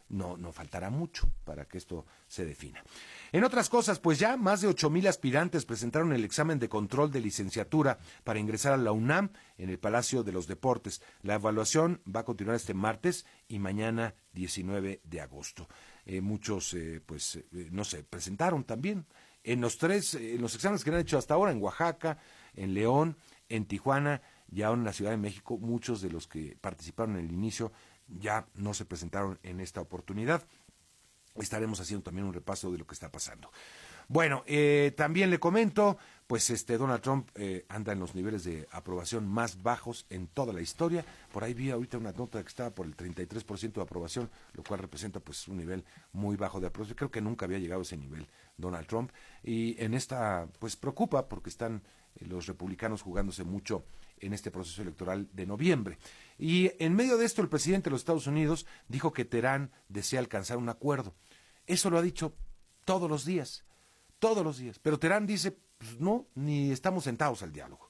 no faltará mucho para que esto se defina. En otras cosas, pues ya más de 8,000 aspirantes presentaron el examen de control de licenciatura para ingresar a la UNAM en el Palacio de los Deportes. La evaluación va a continuar este martes y mañana 19 de agosto. Muchos, no se presentaron también en los exámenes que han hecho hasta ahora, en Oaxaca, en León, en Tijuana y ahora en la Ciudad de México. Muchos de los que participaron en el inicio ya no se presentaron en esta oportunidad. Estaremos haciendo también un repaso de lo que está pasando. Bueno, también le comento, pues Donald Trump anda en los niveles de aprobación más bajos en toda la historia. Por ahí vi ahorita una nota que estaba por el 33% de aprobación, lo cual representa pues un nivel muy bajo de aprobación. Creo que nunca había llegado a ese nivel Donald Trump. Y en esta, pues preocupa porque están los republicanos jugándose mucho en este proceso electoral de noviembre. Y en medio de esto, el presidente de los Estados Unidos dijo que Teherán desea alcanzar un acuerdo. Eso lo ha dicho todos los días, pero Teherán dice, pues no, ni estamos sentados al diálogo.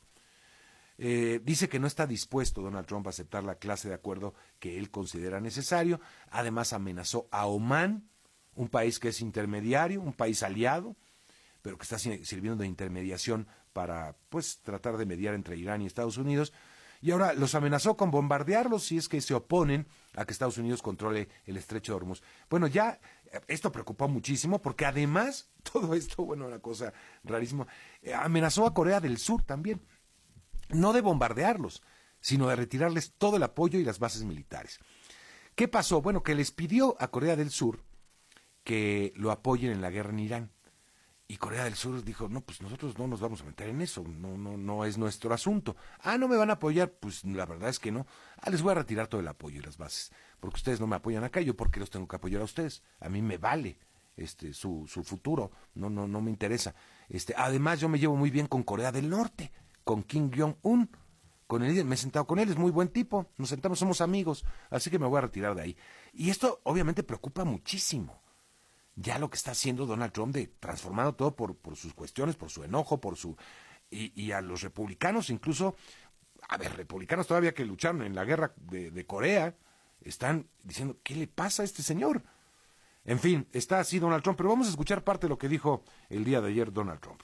Dice que no está dispuesto Donald Trump a aceptar la clase de acuerdo que él considera necesario. Además amenazó a Omán, un país que es intermediario, un país aliado, pero que está sirviendo de intermediación para pues tratar de mediar entre Irán y Estados Unidos. Y ahora los amenazó con bombardearlos si es que se oponen a que Estados Unidos controle el estrecho de Hormuz. Bueno, ya esto preocupó muchísimo porque además, todo esto, bueno, una cosa rarísima, amenazó a Corea del Sur también, no de bombardearlos, sino de retirarles todo el apoyo y las bases militares. ¿Qué pasó? Bueno, que les pidió a Corea del Sur que lo apoyen en la guerra en Irán. Y Corea del Sur dijo, no, pues nosotros no nos vamos a meter en eso, no es nuestro asunto. ¿No me van a apoyar? Pues la verdad es que no. Les voy a retirar todo el apoyo y las bases, porque ustedes no me apoyan acá, yo porque los tengo que apoyar a ustedes. A mí me vale su futuro, no me interesa. Además yo me llevo muy bien con Corea del Norte, con Kim Jong-un, con él, me he sentado con él, es muy buen tipo, nos sentamos, somos amigos, así que me voy a retirar de ahí. Y esto obviamente preocupa muchísimo. Ya lo que está haciendo Donald Trump de transformando todo por sus cuestiones, por su enojo, y a los republicanos incluso, republicanos todavía que lucharon en la guerra de Corea, están diciendo, ¿qué le pasa a este señor? En fin, está así Donald Trump, pero vamos a escuchar parte de lo que dijo el día de ayer Donald Trump.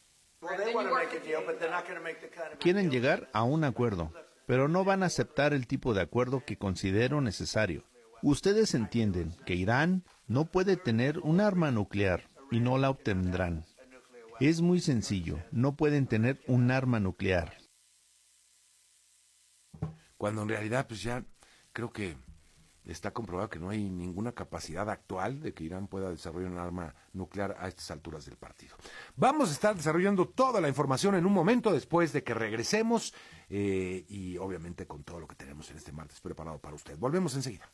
Quieren llegar a un acuerdo, pero no van a aceptar el tipo de acuerdo que considero necesario. Ustedes entienden que Irán no puede tener un arma nuclear y no la obtendrán. Es muy sencillo, no pueden tener un arma nuclear. Cuando en realidad pues ya creo que está comprobado que no hay ninguna capacidad actual de que Irán pueda desarrollar un arma nuclear a estas alturas del partido. Vamos a estar desarrollando toda la información en un momento después de que regresemos y obviamente con todo lo que tenemos en este martes preparado para usted. Volvemos enseguida.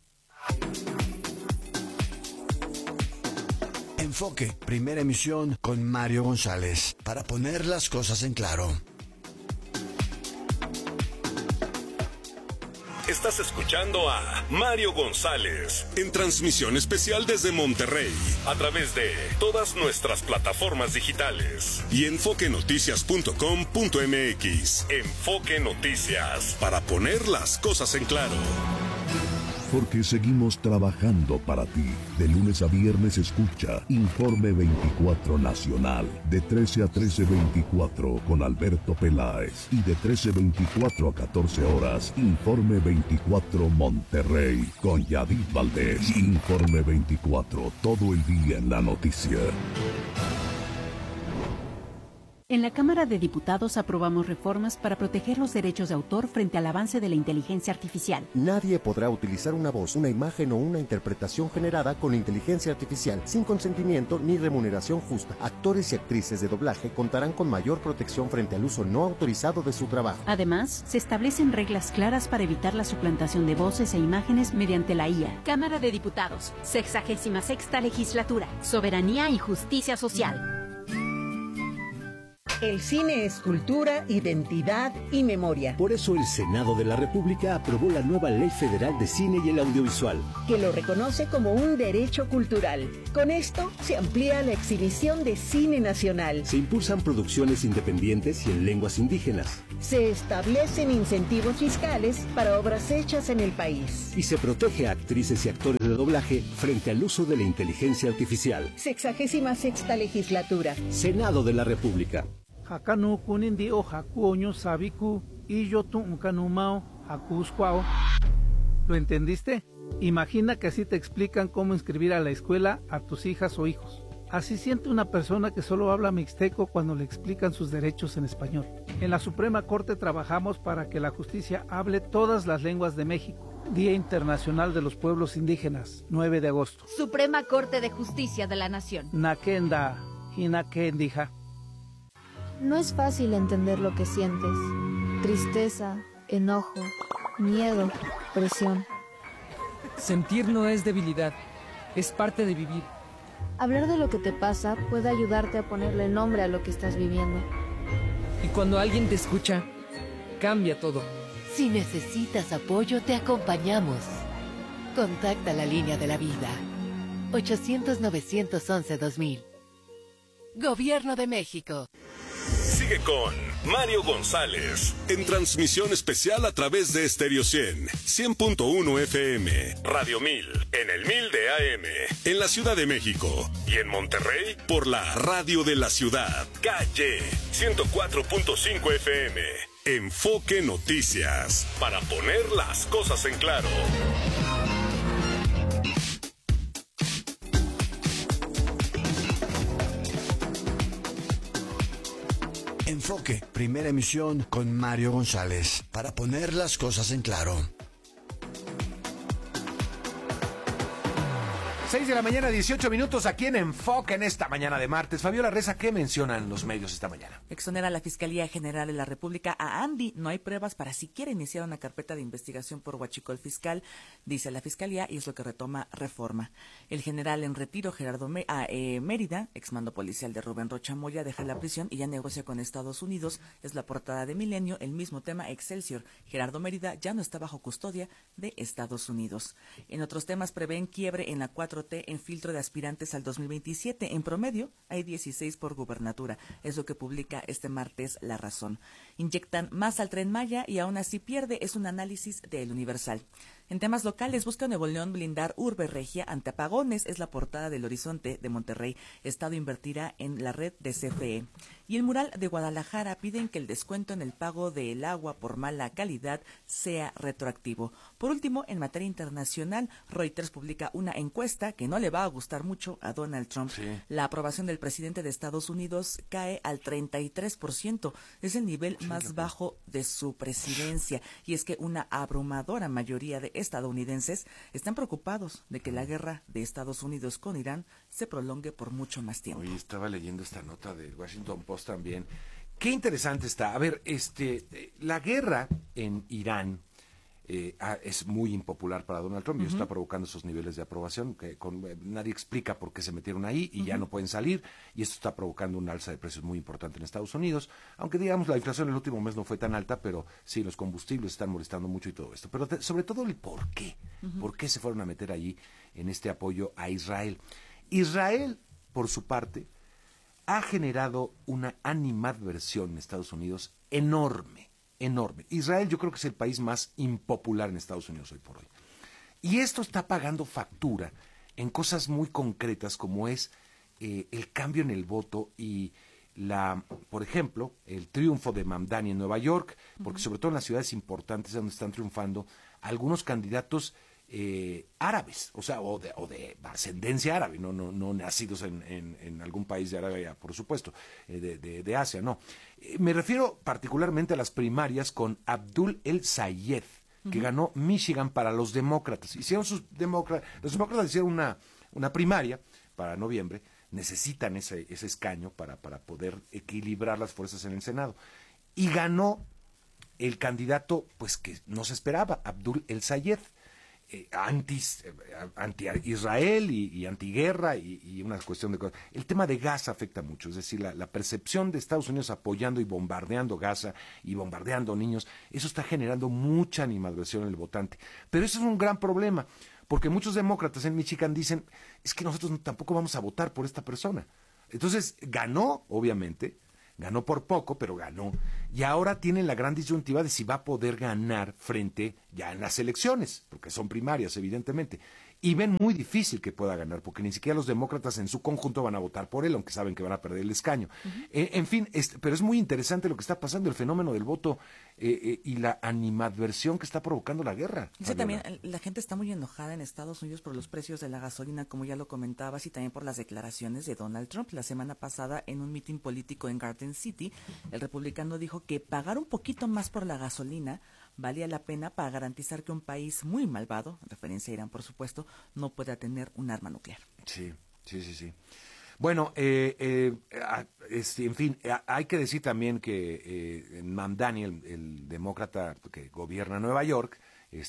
Enfoque, primera emisión con Mario González, para poner las cosas en claro. Estás escuchando a Mario González en transmisión especial desde Monterrey a través de todas nuestras plataformas digitales y enfoquenoticias.com.mx. Enfoque Noticias, para poner las cosas en claro. Porque seguimos trabajando para ti. De lunes a viernes escucha Informe 24 Nacional, de 13 a 13:24 con Alberto Peláez, y de 13:24 a 14 horas, Informe 24 Monterrey con Yadid Valdés. Informe 24, todo el día en la noticia. En la Cámara de Diputados aprobamos reformas para proteger los derechos de autor frente al avance de la inteligencia artificial. Nadie podrá utilizar una voz, una imagen o una interpretación generada con inteligencia artificial sin consentimiento ni remuneración justa. Actores y actrices de doblaje contarán con mayor protección frente al uso no autorizado de su trabajo. Además, se establecen reglas claras para evitar la suplantación de voces e imágenes mediante la IA. Cámara de Diputados, 66ª Legislatura, Soberanía y Justicia Social. El cine es cultura, identidad y memoria. Por eso el Senado de la República aprobó la nueva Ley Federal de Cine y el Audiovisual, que lo reconoce como un derecho cultural. Con esto se amplía la exhibición de cine nacional. Se impulsan producciones independientes y en lenguas indígenas. Se establecen incentivos fiscales para obras hechas en el país. Y se protege a actrices y actores de doblaje frente al uso de la inteligencia artificial. 66ª legislatura. Senado de la República. ¿Lo entendiste? Imagina que así te explican cómo inscribir a la escuela a tus hijas o hijos. Así siente una persona que solo habla mixteco cuando le explican sus derechos en español. En la Suprema Corte trabajamos para que la justicia hable todas las lenguas de México. Día Internacional de los Pueblos Indígenas, 9 de agosto. Suprema Corte de Justicia de la Nación. Nakenda, Hinakendija. No es fácil entender lo que sientes. Tristeza, enojo, miedo, presión. Sentir no es debilidad, es parte de vivir. Hablar de lo que te pasa puede ayudarte a ponerle nombre a lo que estás viviendo. Y cuando alguien te escucha, cambia todo. Si necesitas apoyo, te acompañamos. Contacta la línea de la vida. 800-911-2000. Gobierno de México. Sigue con Mario González en transmisión especial a través de Stereo 100.1 FM, Radio 1000, en el 1000 de AM, en la Ciudad de México y en Monterrey por la Radio de la Ciudad, Calle 104.5 FM. Enfoque Noticias, para poner las cosas en claro. Enfoque, primera emisión con Mario González, para poner las cosas en claro. 6 de la mañana, 18 minutos, aquí en Enfoque en esta mañana de martes. Fabiola Reza, ¿qué mencionan los medios esta mañana? Exonera la Fiscalía General de la República a Andy. No hay pruebas para siquiera iniciar una carpeta de investigación por huachicol fiscal, dice la Fiscalía, y es lo que retoma Reforma. El general en retiro, Gerardo Mérida, exmando policial de Rubén Rocha Moya, deja la prisión y ya negocia con Estados Unidos. Es la portada de Milenio, el mismo tema Excelsior. Gerardo Mérida ya no está bajo custodia de Estados Unidos. En otros temas, prevén quiebre en la 4T en filtro de aspirantes al 2027. En promedio, hay 16 por gubernatura. Es lo que publica este martes La Razón. Inyectan más al Tren Maya y aún así pierde. Es un análisis de El Universal. En temas locales, busca Nuevo León blindar Urbe Regia ante apagones. Es la portada del Horizonte de Monterrey. Estado invertirá en la red de CFE. Y el mural de Guadalajara piden que el descuento en el pago del agua por mala calidad sea retroactivo. Por último, en materia internacional, Reuters publica una encuesta que no le va a gustar mucho a Donald Trump. Sí. La aprobación del presidente de Estados Unidos cae al 33%. Es el nivel más bajo de su presidencia. Y es que una abrumadora mayoría de estadounidenses están preocupados de que la guerra de Estados Unidos con Irán se prolongue por mucho más tiempo. Hoy estaba leyendo esta nota del Washington Post también. Qué interesante está. A ver, la guerra en Irán es muy impopular para Donald Trump y está provocando esos niveles de aprobación que nadie explica por qué se metieron ahí y ya no pueden salir, y esto está provocando un alza de precios muy importante en Estados Unidos, aunque digamos la inflación en el último mes no fue tan alta, pero sí, los combustibles están molestando mucho y todo esto, pero sobre todo el por qué, por qué se fueron a meter allí en este apoyo a Israel. Israel, por su parte, ha generado una animadversión en Estados Unidos enorme. Israel yo creo que es el país más impopular en Estados Unidos hoy por hoy. Y esto está pagando factura en cosas muy concretas como es el cambio en el voto y por ejemplo, el triunfo de Mamdani en Nueva York, porque sobre todo en las ciudades importantes donde están triunfando algunos candidatos árabes, o sea, o de ascendencia árabe, no nacidos en algún país de Arabia, por supuesto, de Asia, no. Me refiero particularmente a las primarias con Abdul El Sayed, que ganó Michigan para los demócratas. Los demócratas hicieron una primaria para noviembre, necesitan ese escaño para poder equilibrar las fuerzas en el Senado. Y ganó el candidato, pues que no se esperaba, Abdul El Sayed, anti-Israel y antiguerra y una cuestión de cosas. El tema de Gaza afecta mucho, es decir, la percepción de Estados Unidos apoyando y bombardeando Gaza y bombardeando niños, eso está generando mucha animadversión en el votante. Pero eso es un gran problema, porque muchos demócratas en Michigan dicen, es que nosotros tampoco vamos a votar por esta persona. Entonces, ganó, obviamente, Ganó por poco, pero ganó. Y ahora tienen la gran disyuntiva de si va a poder ganar frente ya en las elecciones, porque son primarias, evidentemente. Y ven muy difícil que pueda ganar, porque ni siquiera los demócratas en su conjunto van a votar por él, aunque saben que van a perder el escaño. En fin, pero es muy interesante lo que está pasando, el fenómeno del voto y la animadversión que está provocando la guerra. Dice también, la gente está muy enojada en Estados Unidos por los precios de la gasolina, como ya lo comentabas, y también por las declaraciones de Donald Trump. La semana pasada, en un mitin político en Garden City, el republicano dijo que pagar un poquito más por la gasolina valía la pena para garantizar que un país muy malvado, en referencia a Irán por supuesto, no pueda tener un arma nuclear. Sí. Bueno, en fin, hay que decir también que Mamdani, el demócrata que gobierna Nueva York,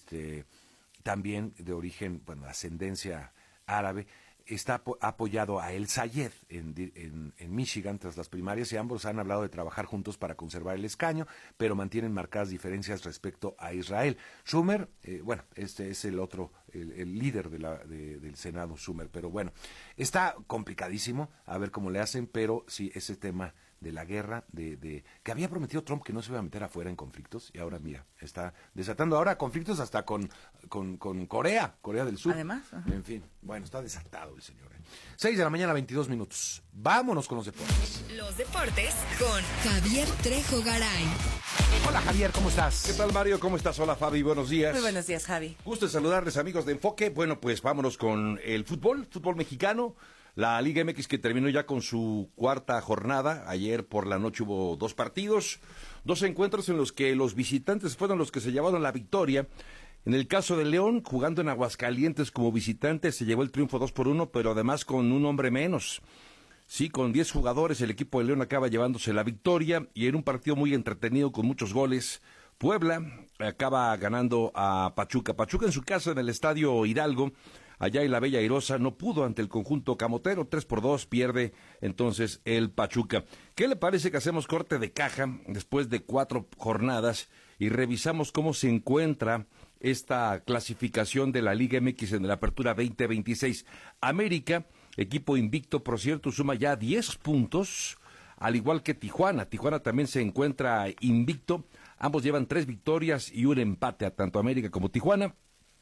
también de origen, ascendencia árabe, está apoyado a El Sayed en Michigan tras las primarias, y ambos han hablado de trabajar juntos para conservar el escaño, pero mantienen marcadas diferencias respecto a Israel. Schumer, este es el otro, el líder del Senado, Schumer, pero bueno, está complicadísimo, a ver cómo le hacen, pero sí, ese tema de la guerra, que había prometido Trump que no se iba a meter afuera en conflictos, y ahora mira, está desatando ahora conflictos hasta con Corea del Sur. Además, en fin, bueno, está desatado el señor. 6:22 a.m. Vámonos con los deportes. Los deportes con Javier Trejo Garay. Hola Javier, ¿cómo estás? ¿Qué tal, Mario? ¿Cómo estás? Hola, Fabi, buenos días. Muy buenos días, Javi. Gusto de saludarles, amigos de Enfoque. Bueno, pues vámonos con el fútbol mexicano. La Liga MX, que terminó ya con su cuarta jornada. Ayer por la noche hubo 2 partidos, 2 encuentros en los que los visitantes fueron los que se llevaron la victoria. En el caso de León, jugando en Aguascalientes como visitante, se llevó el triunfo 2-1, pero además con un hombre menos. Sí, con 10 jugadores, el equipo de León acaba llevándose la victoria, y en un partido muy entretenido con muchos goles. Puebla acaba ganando a Pachuca. Pachuca en su casa, en el Estadio Hidalgo, allá en la Bella Airosa, no pudo ante el conjunto camotero, 3-2, pierde entonces el Pachuca. ¿Qué le parece que hacemos corte de caja después de 4 jornadas y revisamos cómo se encuentra esta clasificación de la Liga MX en la Apertura 2026? América, equipo invicto, por cierto, suma ya 10 puntos, al igual que Tijuana. Tijuana también se encuentra invicto. Ambos llevan 3 victorias y un empate, a tanto América como Tijuana.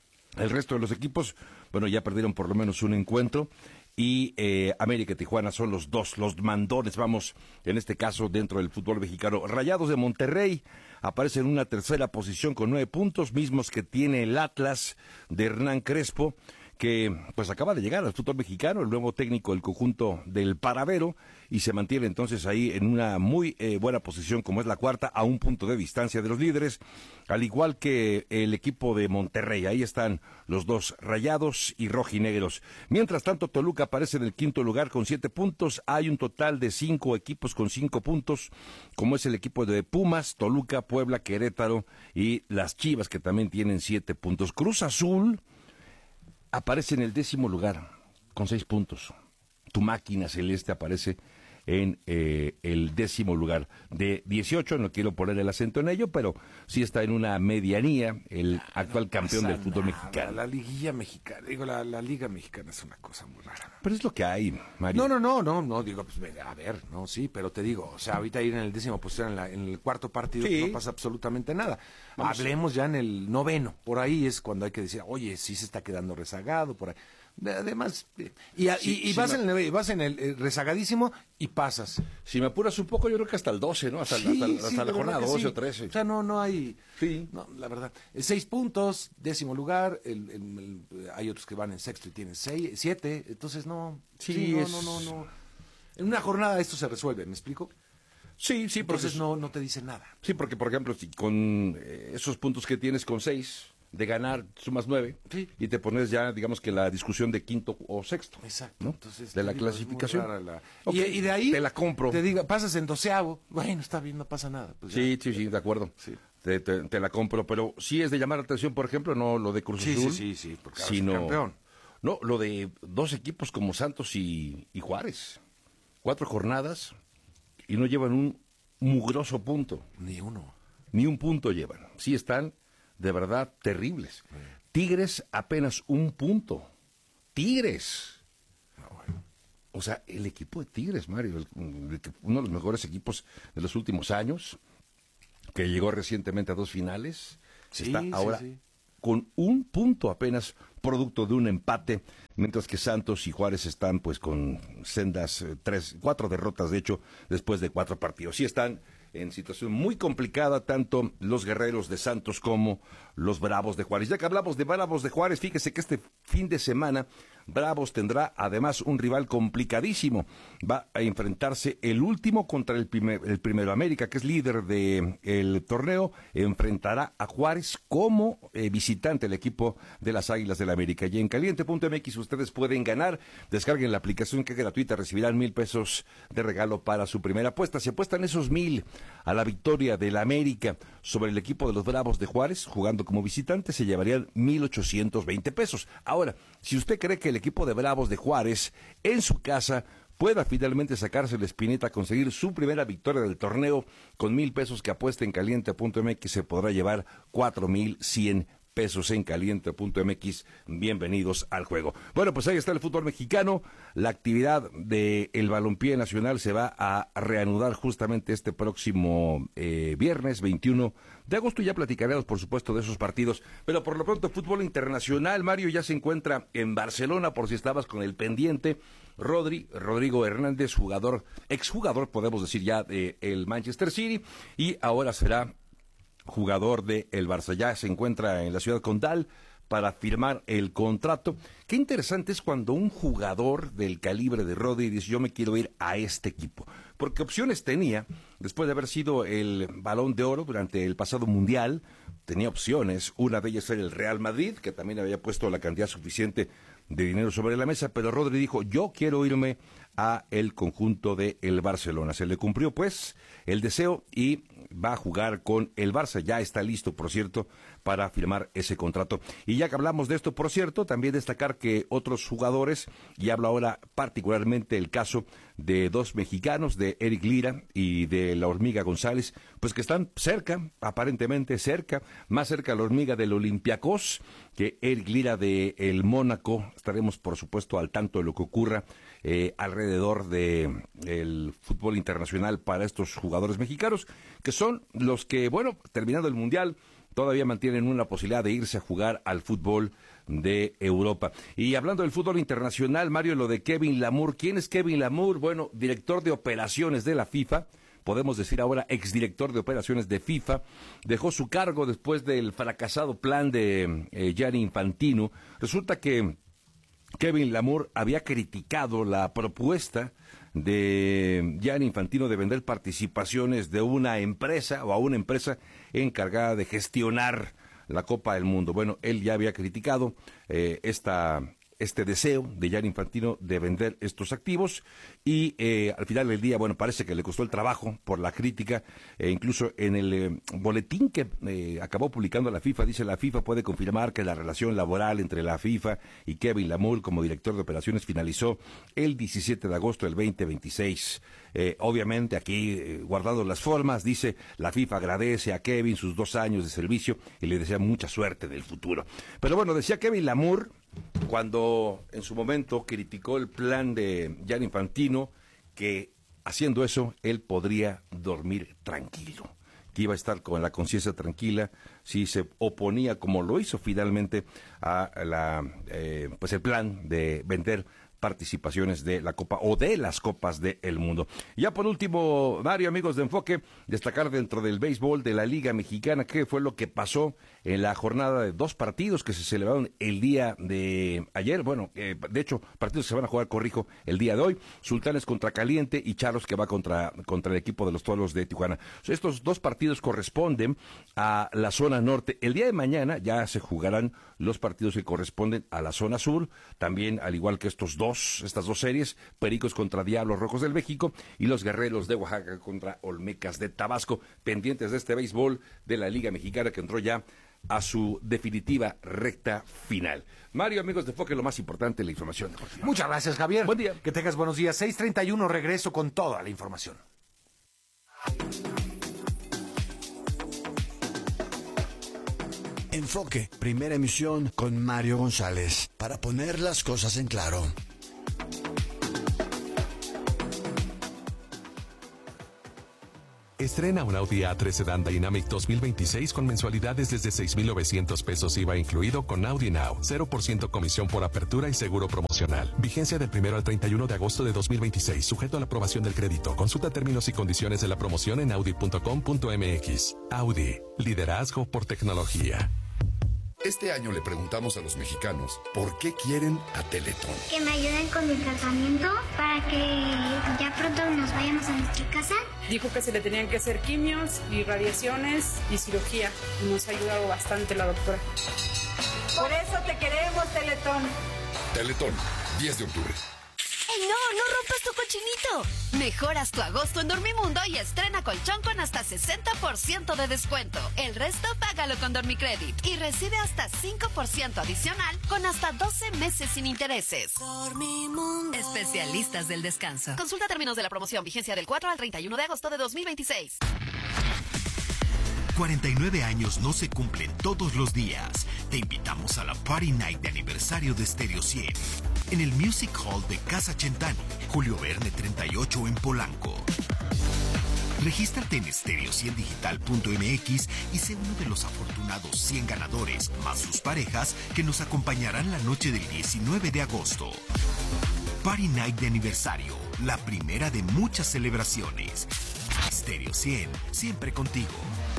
El resto de los equipos, ya perdieron por lo menos un encuentro, y América y Tijuana son los mandones, vamos, en este caso dentro del fútbol mexicano. Rayados de Monterrey aparece en una tercera posición con 9 puntos, mismos que tiene el Atlas de Hernán Crespo, que pues acaba de llegar al fútbol mexicano, el nuevo técnico del conjunto del Paravero, y se mantiene entonces ahí en una muy buena posición, como es la cuarta, a un punto de distancia de los líderes, al igual que el equipo de Monterrey. Ahí están los 2, Rayados y Rojinegros. Mientras tanto, Toluca aparece en el 5º lugar con 7 puntos. Hay un total de 5 equipos con 5 puntos, como es el equipo de Pumas, Toluca, Puebla, Querétaro y las Chivas, que también tienen 7 puntos. Cruz Azul aparece en el 10º lugar con 6 puntos. Tu máquina celeste aparece en el 10º lugar de 18, no quiero poner el acento en ello, pero sí está en una medianía el actual campeón del fútbol mexicano. La liguilla mexicana, la Liga Mexicana es una cosa muy rara. Pero es lo que hay, Mario. No, digo, pues a ver, no, sí, pero te digo, o sea, ahorita ir en el 10º posición, en el 4º partido, sí, no pasa absolutamente nada. Hablemos ya en el 9º, por ahí es cuando hay que decir, oye, sí se está quedando rezagado, por ahí. Además, vas en el rezagadísimo y pasas. Si me apuras un poco, yo creo que hasta el 12, ¿no? Hasta la jornada 12 o 13. O sea, no hay... Sí. No, la verdad. 6 puntos, 10º lugar, hay otros que van en sexto y tienen 7, entonces no... No. En una jornada esto se resuelve, ¿me explico? Sí. Entonces no te dice nada. Sí, porque, por ejemplo, si con esos puntos que tienes con 6... de ganar, sumas 9, sí, y te pones ya, digamos que la discusión de 5º o 6º. Exacto. ¿No? Entonces, de la clasificación. Okay. Y de ahí te la compro. Te diga, pasas en 12º, bueno, está bien, no pasa nada. Pues sí, de acuerdo. Sí. Te la compro, pero sí es de llamar la atención, por ejemplo, no lo de Cruz Azul. Sí, porque ahora sino, es campeón. No, lo de 2 equipos como Santos y Juárez. 4 jornadas y no llevan un mugroso punto. Ni uno. Ni un punto llevan. Sí están de verdad terribles. Tigres apenas 1 punto. Tigres. O sea, el equipo de Tigres, Mario, uno de los mejores equipos de los últimos años, que llegó recientemente a 2 finales, está ahora con 1 punto apenas, producto de un empate, mientras que Santos y Juárez están pues con sendas 4 derrotas, de hecho, después de 4 partidos. Sí están en situación muy complicada, tanto los guerreros de Santos como los Bravos de Juárez. Ya que hablamos de Bravos de Juárez, fíjese que este fin de semana Bravos tendrá además un rival complicadísimo. Va a enfrentarse el último contra el primero. América, que es líder del torneo, enfrentará a Juárez como visitante el equipo de las Águilas del América. Y en caliente.mx ustedes pueden ganar. Descarguen la aplicación, que es gratuita, recibirán $1,000 de regalo para su primera apuesta. Si apuestan esos 1,000 a la victoria del América sobre el equipo de los Bravos de Juárez, jugando como visitante, se llevarían $1,820. Ahora, si usted cree que el equipo de Bravos de Juárez en su casa pueda finalmente sacarse la espinita, conseguir su primera victoria del torneo, con $1,000 que apueste en caliente.mx se podrá llevar $4,100 en caliente.mx. Bienvenidos al juego. Bueno, pues ahí está el fútbol mexicano. La actividad del balompié nacional se va a reanudar justamente este próximo viernes 21 de agosto. Ya platicaremos, por supuesto, de esos partidos. Pero por lo pronto, fútbol internacional. Mario ya se encuentra en Barcelona, por si estabas con el pendiente. Rodrigo Hernández, exjugador, podemos decir ya, del Manchester City, y ahora será jugador de el Barça. Ya se encuentra en la ciudad condal para firmar el contrato. Qué interesante es cuando un jugador del calibre de Rodri dice: yo me quiero ir a este equipo, porque opciones tenía. Después de haber sido el Balón de Oro durante el pasado Mundial, tenía opciones. Una de ellas era el Real Madrid, que también había puesto la cantidad suficiente de dinero sobre la mesa, pero Rodri dijo: yo quiero irme a el conjunto de el Barcelona. Se le cumplió pues el deseo y va a jugar con el Barça. Ya está listo, por cierto, para firmar ese contrato. Y ya que hablamos de esto, por cierto, también destacar que otros jugadores, y hablo ahora particularmente el caso de 2 mexicanos, de Eric Lira y de la Hormiga González, pues que están cerca, aparentemente cerca, más cerca la Hormiga del Olympiacos que Eric Lira de el Mónaco. Estaremos, por supuesto, al tanto de lo que ocurra alrededor de el fútbol internacional para estos jugadores mexicanos, que son los que, bueno, terminando el Mundial, todavía mantienen una posibilidad de irse a jugar al fútbol de Europa. Y hablando del fútbol internacional, Mario, lo de Kevin Lamour. ¿Quién es Kevin Lamour? Bueno, director de operaciones de la FIFA, podemos decir ahora exdirector de operaciones de FIFA. Dejó su cargo después del fracasado plan de Gianni Infantino. Resulta que Kevin Lamour había criticado la propuesta de Gianni Infantino de vender participaciones de una empresa, o a una empresa encargada de gestionar la Copa del Mundo. Bueno, él ya había criticado este deseo de Gianni Infantino de vender estos activos, y al final del día, bueno, parece que le costó el trabajo por la crítica. Incluso en el boletín que acabó publicando la FIFA, dice: la FIFA puede confirmar que la relación laboral entre la FIFA y Kevin Lamour como director de operaciones finalizó el 17 de agosto del 2026. Obviamente aquí, guardando las formas, dice: la FIFA agradece a Kevin sus 2 años de servicio y le desea mucha suerte en el futuro. Pero bueno, decía Kevin Lamour, cuando en su momento criticó el plan de Gianni Infantino, que haciendo eso él podría dormir tranquilo, que iba a estar con la conciencia tranquila si se oponía, como lo hizo finalmente, a pues el plan de vender participaciones de la Copa o de las Copas del Mundo. Ya por último, Mario, amigos de Enfoque, destacar dentro del béisbol de la Liga Mexicana qué fue lo que pasó en la jornada de 2 partidos que se celebraron el día de ayer. Bueno, de hecho, partidos que se van a jugar, corrijo, el día de hoy. Sultanes contra Caliente y Charros, que va contra el equipo de los Toros de Tijuana. Estos 2 partidos corresponden a la zona norte. El día de mañana ya se jugarán los partidos que corresponden a la zona sur, también al igual que estas 2 series: Pericos contra Diablos Rojos del México y los Guerreros de Oaxaca contra Olmecas de Tabasco, pendientes de este béisbol de la Liga Mexicana, que entró ya a su definitiva recta final. Mario, amigos de Enfoque, lo más importante, la información deportiva. Muchas gracias, Javier. Buen día. Que tengas buenos días. 6:31, regreso con toda la información. Enfoque, primera emisión con Mario González, para poner las cosas en claro. Estrena un Audi A3 Sedan Dynamic 2026 con mensualidades desde 6,900 pesos IVA incluido con Audi Now. 0% comisión por apertura y seguro promocional. Vigencia del 1 al 31 de agosto de 2026. Sujeto a la aprobación del crédito. Consulta términos y condiciones de la promoción en audi.com.mx. Audi. Liderazgo por tecnología. Este año le preguntamos a los mexicanos por qué quieren a Teletón. Que me ayuden con mi tratamiento para que ya pronto nos vayamos a nuestra casa. Dijo que se le tenían que hacer quimios y radiaciones y cirugía. Y nos ha ayudado bastante la doctora. Por eso te queremos, Teletón. Teletón, 10 de octubre. ¡Ey, no rompas tu cochinito! Mejoras tu agosto en Dormimundo y estrena colchón con hasta 60% de descuento. El resto págalo con Dormicredit y recibe hasta 5% adicional con hasta 12 meses sin intereses. Dormimundo. Especialistas del descanso. Consulta términos de la promoción. Vigencia del 4 al 31 de agosto de 2026. 49 años no se cumplen todos los días. Te invitamos a la Party Night de aniversario de Stereo 100 en el Music Hall de Casa Chentani, Julio Verne 38 en Polanco. Regístrate en stereo100digital.mx y sé uno de los afortunados 100 ganadores, más sus parejas, que nos acompañarán la noche del 19 de agosto. Party Night de aniversario, la primera de muchas celebraciones. Stereo 100, siempre contigo.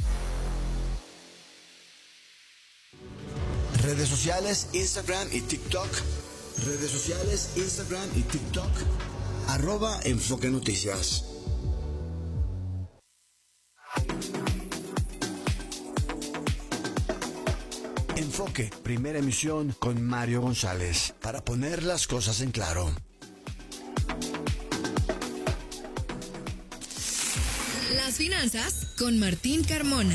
Redes sociales, Instagram y TikTok. Redes sociales, Instagram y TikTok. @Enfoque Noticias. Enfoque, primera emisión con Mario González. Para poner las cosas en claro. Las finanzas con Martín Carmona.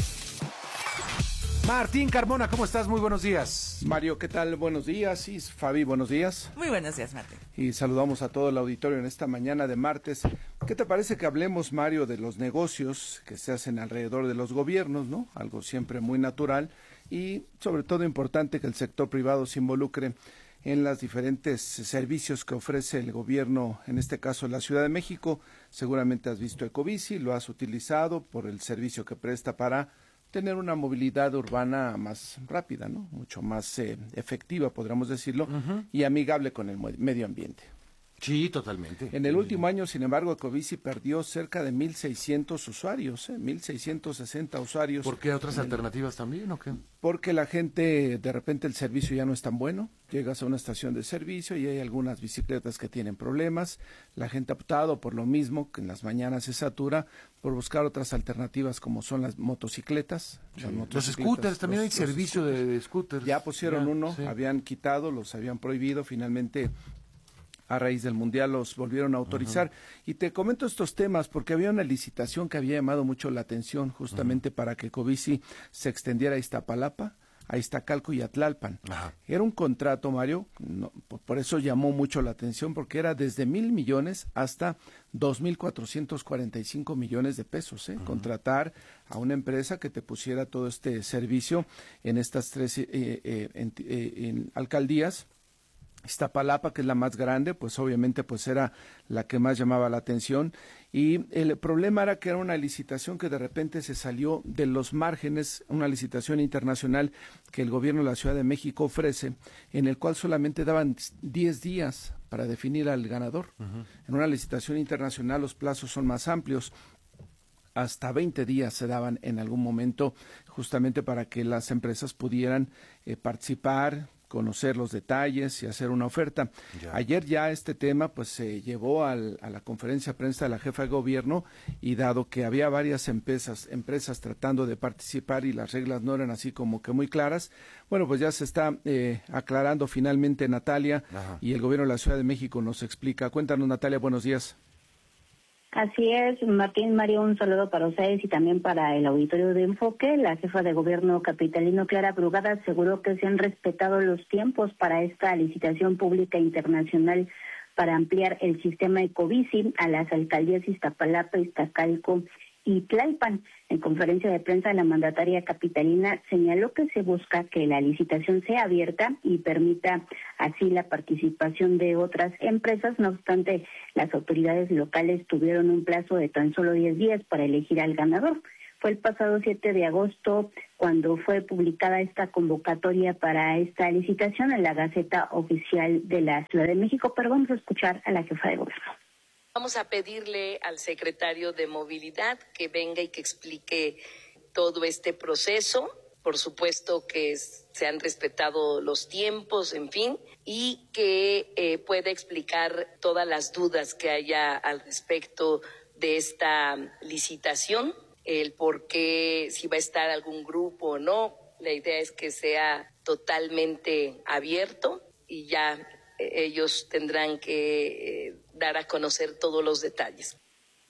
Martín Carmona, ¿cómo estás? Muy buenos días. Mario, ¿qué tal? Buenos días. Y Fabi, buenos días. Muy buenos días, Martín. Y saludamos a todo el auditorio en esta mañana de martes. ¿Qué te parece que hablemos, Mario, de los negocios que se hacen alrededor de los gobiernos, ¿no? Algo siempre muy natural y sobre todo importante que el sector privado se involucre en los diferentes servicios que ofrece el gobierno, en este caso la Ciudad de México. Seguramente has visto Ecobici, lo has utilizado por el servicio que presta para tener una movilidad urbana más rápida, ¿no? Mucho más efectiva, podríamos decirlo, y amigable con el medio ambiente. Sí, totalmente. En el último año, sin embargo, Ecobici perdió cerca de 1,600 usuarios, 1,660 usuarios. ¿Por qué otras alternativas también o qué? Porque la gente, de repente el servicio ya no es tan bueno, llegas a una estación de servicio y hay algunas bicicletas que tienen problemas, la gente ha optado por lo mismo, que en las mañanas se satura, por buscar otras alternativas como son las motocicletas. Sí. Los scooters, también hay servicio de scooters. Ya pusieron uno, sí. Habían quitado, los habían prohibido, finalmente a raíz del Mundial los volvieron a autorizar. Y te comento estos temas porque había una licitación que había llamado mucho la atención justamente para que Ecobici se extendiera a Iztapalapa, a Iztacalco y a Tlalpan. Era un contrato, Mario, por eso llamó mucho la atención, porque era desde 1,000 millones hasta 2,445 millones de pesos. Contratar a una empresa que te pusiera todo este servicio en estas tres en alcaldías. Iztapalapa, que es la más grande, pues obviamente pues era la que más llamaba la atención, y el problema era que era una licitación que de repente se salió de los márgenes, una licitación internacional que el gobierno de la Ciudad de México ofrece, en el cual solamente daban 10 días para definir al ganador. En una licitación internacional los plazos son más amplios. Hasta 20 días se daban en algún momento, justamente para que las empresas pudieran participar, conocer los detalles y hacer una oferta. Ayer ya este tema pues se llevó a la conferencia de prensa de la jefa de gobierno, y dado que había varias empresas tratando de participar y las reglas no eran así como que muy claras, bueno, pues ya se está aclarando finalmente, Natalia. Y el gobierno de la Ciudad de México nos explica. Cuéntanos, Natalia, buenos días. Así es, Martín, Mario, un saludo para ustedes y también para el auditorio de Enfoque. La jefa de gobierno capitalino, Clara Brugada, aseguró que se han respetado los tiempos para esta licitación pública internacional para ampliar el sistema Ecobici a las alcaldías Iztapalapa, Iztacalco y Tlalpan. En conferencia de prensa, la mandataria capitalina señaló que se busca que la licitación sea abierta y permita así la participación de otras empresas. No obstante, las autoridades locales tuvieron un plazo de tan solo 10 días para elegir al ganador. Fue el pasado 7 de agosto cuando fue publicada esta convocatoria para esta licitación en la Gaceta Oficial de la Ciudad de México. Pero vamos a escuchar a la jefa de gobierno. Vamos a pedirle al secretario de Movilidad que venga y que explique todo este proceso. Por supuesto que se han respetado los tiempos, en fin, y que pueda explicar todas las dudas que haya al respecto de esta licitación. El por qué, si va a estar algún grupo o no. La idea es que sea totalmente abierto y ya ellos tendrán que dar a conocer todos los detalles.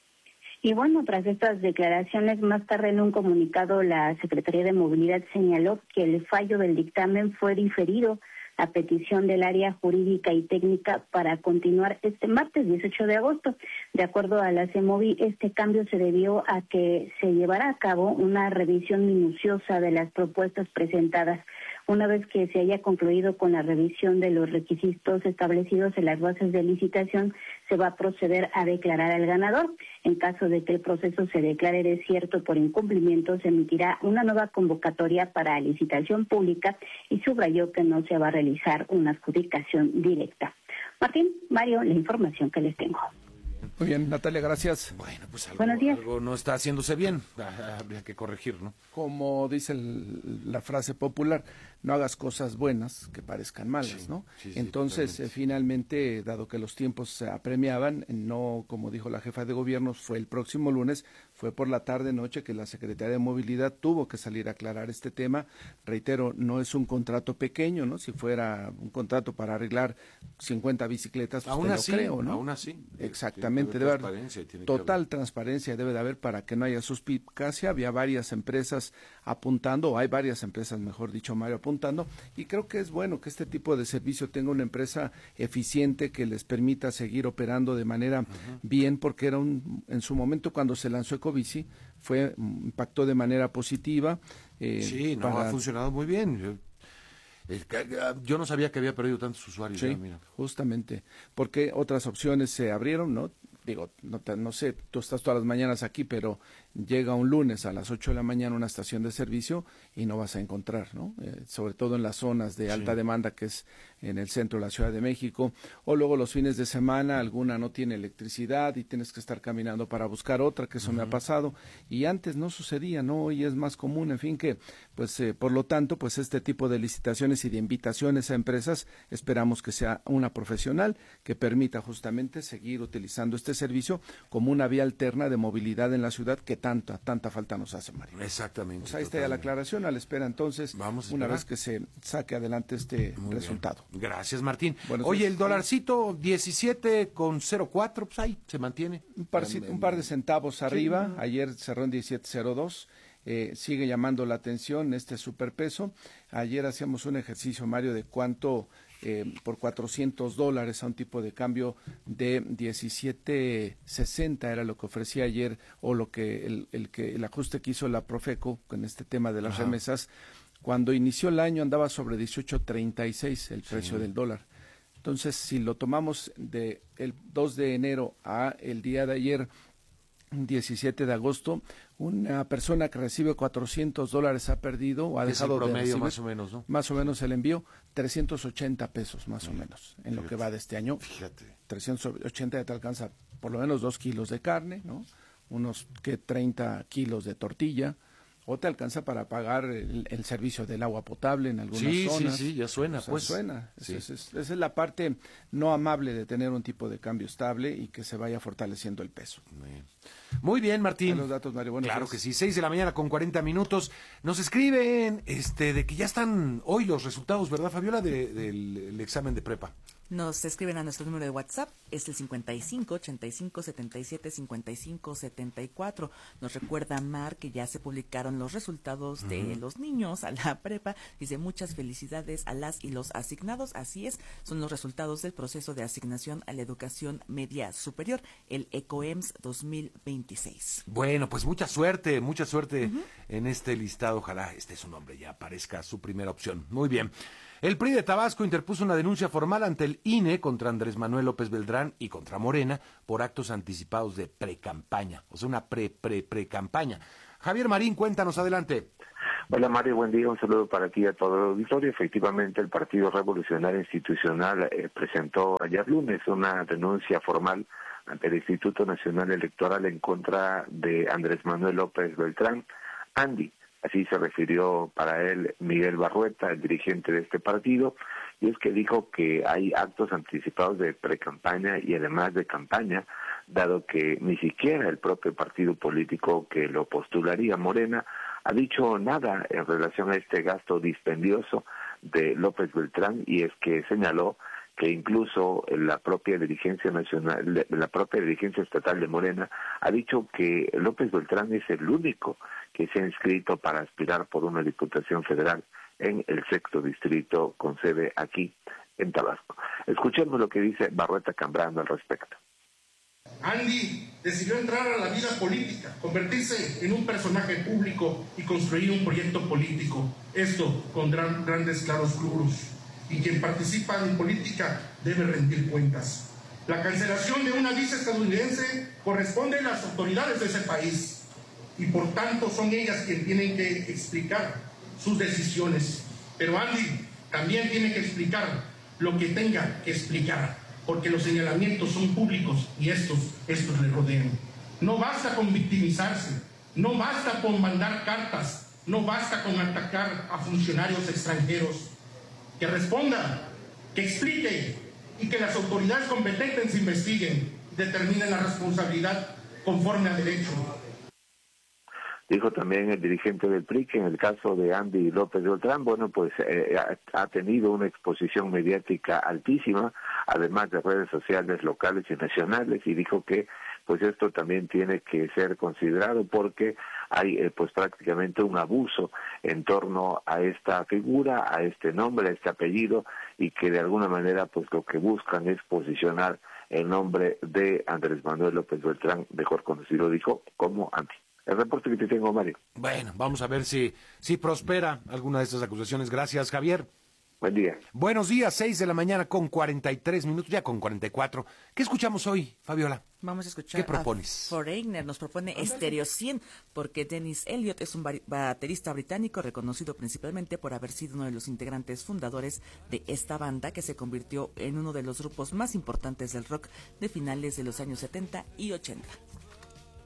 Y bueno, tras estas declaraciones, más tarde en un comunicado, la Secretaría de Movilidad señaló que el fallo del dictamen fue diferido a petición del área jurídica y técnica para continuar este martes 18 de agosto. De acuerdo a la CEMOVI, este cambio se debió a que se llevará a cabo una revisión minuciosa de las propuestas presentadas. Una vez que se haya concluido con la revisión de los requisitos establecidos en las bases de licitación, se va a proceder a declarar al ganador. En caso de que el proceso se declare desierto por incumplimiento, se emitirá una nueva convocatoria para licitación pública y subrayó que no se va a realizar una adjudicación directa. Martín, Mario, la información que les tengo. Muy bien, Natalia, gracias. Bueno, pues algo no está haciéndose bien, habría que corregir, ¿no? Como dice la frase popular, no hagas cosas buenas que parezcan malas, ¿no? Sí, entonces, finalmente, dado que los tiempos se apremiaban, no, como dijo la jefa de gobierno, fue el próximo lunes, fue por la tarde-noche que la Secretaría de Movilidad tuvo que salir a aclarar este tema. Reitero, no es un contrato pequeño, ¿no? Si fuera un contrato para arreglar 50 bicicletas, pues aún así, creo, ¿no? Aún así. Exactamente, debe haber total transparencia, debe de haber para que no haya suspicacia. Había varias empresas apuntando, o hay varias empresas, mejor dicho, Mario, apuntando, y creo que es bueno que este tipo de servicio tenga una empresa eficiente que les permita seguir operando de manera bien, porque era en su momento cuando se lanzó Ecobici, impactó de manera positiva. Ha funcionado muy bien. Yo no sabía que había perdido tantos usuarios. Sí, mira. Justamente, porque otras opciones se abrieron, ¿no? Digo, no sé, tú estás todas las mañanas aquí, pero llega un lunes a las 8 de la mañana una estación de servicio y no vas a encontrar, ¿no? Sobre todo en las zonas de alta demanda, que es en el centro de la Ciudad de México, o luego los fines de semana alguna no tiene electricidad y tienes que estar caminando para buscar otra, que eso me ha pasado, y antes no sucedía, ¿no? Hoy es más común, en fin, que, pues, por lo tanto, pues este tipo de licitaciones y de invitaciones a empresas, esperamos que sea una profesional que permita justamente seguir utilizando este servicio como una vía alterna de movilidad en la ciudad que tanta falta nos hace, Mario. Exactamente. Pues ahí está ya la aclaración, a la espera entonces, una vez que se saque adelante este resultado. Bien. Gracias, Martín. Oye, el dolarcito 17,04, pues ahí se mantiene. Un par de centavos arriba, ayer cerró en 17.02. Sigue llamando la atención este superpeso. Ayer hacíamos un ejercicio, Mario, de cuánto por $400 a un tipo de cambio de 17.60 era lo que ofrecía ayer, o lo que el ajuste que hizo la Profeco con este tema de las remesas. Cuando inició el año andaba sobre 18.36 el precio del dólar. Entonces, si lo tomamos de el 2 de enero a el día de ayer, 17 de agosto, una persona que recibe $400 ha perdido o ha dejado el promedio, de recibir, más o menos, ¿no? Más o menos el envío, 380 pesos más o menos en lo que va de este año. Fíjate. 380 ya te alcanza por lo menos 2 kilos de carne, ¿no? Unos 30 kilos de tortilla, o te alcanza para pagar el servicio del agua potable en algunas zonas. Sí, ya suena, pues. Suena. Sí. Esa es la parte no amable de tener un tipo de cambio estable y que se vaya fortaleciendo el peso. Muy bien, Martín. Los datos, Mario. Claro que sí, 6 de la mañana con 40 minutos. Nos escriben de que ya están hoy los resultados, ¿verdad, Fabiola, del examen de prepa? Nos escriben a nuestro número de WhatsApp, es el 55 85 77 55 74. Nos recuerda Mar que ya se publicaron los resultados de los niños a la prepa. Dice, muchas felicidades a las y los asignados. Así es, son los resultados del proceso de asignación a la educación media superior, el ECOEMS 2020. 2026. Bueno, pues mucha suerte en este listado. Ojalá su nombre ya aparezca su primera opción. Muy bien. El PRI de Tabasco interpuso una denuncia formal ante el INE contra Andrés Manuel López Beltrán y contra Morena por actos anticipados de precampaña, o sea, una pre-campaña. Javier Marín, cuéntanos, adelante. Hola Mario, buen día, un saludo para ti y a todo el auditorio. Efectivamente, el Partido Revolucionario Institucional presentó ayer lunes una denuncia formal ante el Instituto Nacional Electoral en contra de Andrés Manuel López Beltrán, Andy. Así se refirió para él Miguel Barrueta, el dirigente de este partido, y es que dijo que hay actos anticipados de precampaña y además de campaña, dado que ni siquiera el propio partido político que lo postularía, Morena, ha dicho nada en relación a este gasto dispendioso de López Beltrán, y es que señaló que incluso la propia dirigencia nacional, la propia dirigencia estatal de Morena ha dicho que López Beltrán es el único que se ha inscrito para aspirar por una diputación federal en el 6º distrito con sede aquí en Tabasco. Escuchemos lo que dice Barrueta Cambrano al respecto. Andy decidió entrar a la vida política, convertirse en un personaje público y construir un proyecto político, esto con grandes claroscuros. Y quien participa en política debe rendir cuentas. La cancelación de una visa estadounidense corresponde a las autoridades de ese país y por tanto son ellas quienes tienen que explicar sus decisiones. Pero Andy también tiene que explicar lo que tenga que explicar, porque los señalamientos son públicos y estos le rodean. No basta con victimizarse, no basta con mandar cartas, no basta con atacar a funcionarios extranjeros. Que responda, que explique y que las autoridades competentes investiguen, determinen la responsabilidad conforme a derecho. Dijo también el dirigente del PRI que en el caso de Andy López Beltrán, bueno, pues ha tenido una exposición mediática altísima, además de redes sociales locales y nacionales, y dijo que pues esto también tiene que ser considerado porque hay pues prácticamente un abuso en torno a esta figura, a este nombre, a este apellido, y que de alguna manera pues lo que buscan es posicionar el nombre de Andrés Manuel López Beltrán, mejor conocido, dijo, como Andy. El reporte que te tengo, Mario. Bueno, vamos a ver si prospera alguna de estas acusaciones. Gracias, Javier. Buen día. Buenos días, 6 de la mañana con 43 minutos, ya con 44. ¿Qué escuchamos hoy, Fabiola? Vamos a escuchar. ¿Qué propones? Foreigner nos propone Stereo 100, porque Dennis Elliott es un baterista británico reconocido principalmente por haber sido uno de los integrantes fundadores de esta banda que se convirtió en uno de los grupos más importantes del rock de finales de los años 70 y 80.